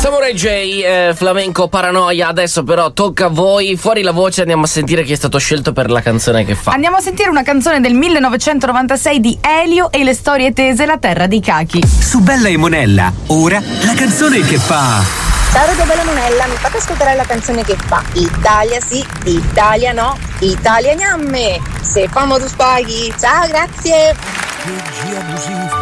Samurai J, flamenco paranoia. Adesso però tocca a voi. Fuori la voce, andiamo a sentire chi è stato scelto per la canzone che fa. Andiamo a sentire una canzone del 1996 di Elio e le storie tese, La terra dei cachi. Su Bella e Monella, ora la canzone che fa. Ciao Radio Bella Monella, mi fate ascoltare la canzone che fa Italia sì, Italia no, Italia gnamme. Se famo tu spaghi. Ciao, grazie. Leggi abusive